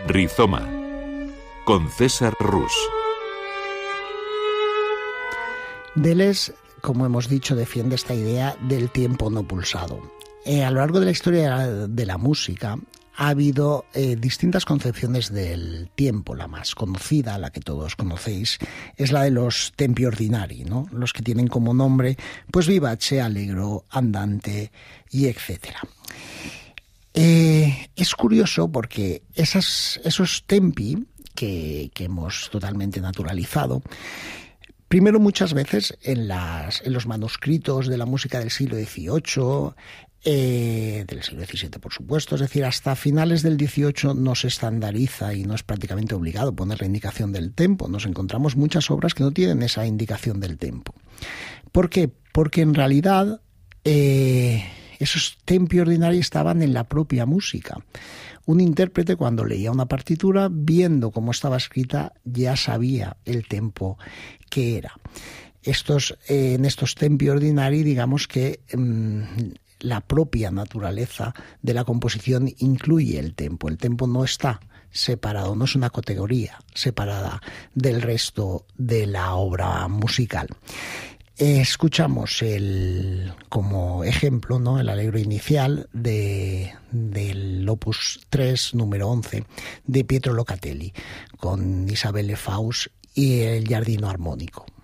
Rizoma, con César Rus. Deleuze, como hemos dicho, defiende esta idea del tiempo no pulsado. A lo largo de la historia de la música ha habido distintas concepciones del tiempo. La más conocida, la que todos conocéis, es la de los tempi ordinari, ¿no? Los que tienen como nombre pues vivace, allegro, andante y etcétera. Es curioso porque esos tempi que hemos totalmente naturalizado, primero, muchas veces en los manuscritos de la música del siglo XVIII, del siglo XVII, por supuesto, es decir, hasta finales del XVIII no se estandariza y no es prácticamente obligado poner la indicación del tempo. Nos encontramos muchas obras que no tienen esa indicación del tempo. ¿Por qué? Porque en realidad esos tempi ordinari estaban en la propia música. Un intérprete, cuando leía una partitura, viendo cómo estaba escrita, ya sabía el tempo que era. En estos tempi ordinari, digamos que la propia naturaleza de la composición incluye el tempo. El tempo no está separado, no es una categoría separada del resto de la obra musical. Escuchamos como ejemplo, ¿no?, el allegro inicial del Opus 3, número 11, de Pietro Locatelli, con Isabelle Faust y el Giardino armónico.